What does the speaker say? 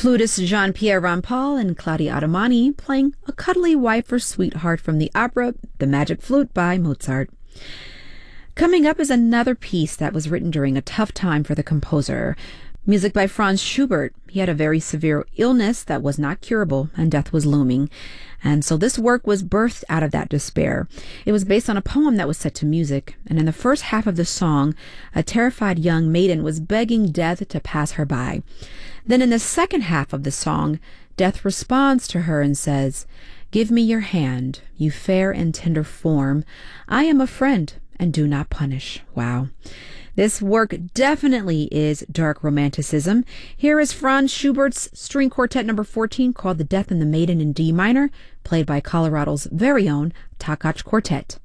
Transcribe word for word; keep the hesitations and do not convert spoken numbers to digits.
Flutist Jean-Pierre Rampal and Claudia Ottoboni playing a cuddly wife or sweetheart from the opera The Magic Flute by Mozart. Coming up is another piece that was written during a tough time for the composer. Music by Franz Schubert. He had a very severe illness that was not curable, and death was looming. And so this work was birthed out of that despair. It was based on a poem that was set to music, and in the first half of the song, a terrified young maiden was begging death to pass her by. Then in the second half of the song, death responds to her and says, "Give me your hand, you fair and tender form. I am a friend, and do not punish." Wow. This work definitely is dark romanticism. Here is Franz Schubert's String Quartet number fourteen called The Death and the Maiden in D minor, played by Colorado's very own Takacs Quartet.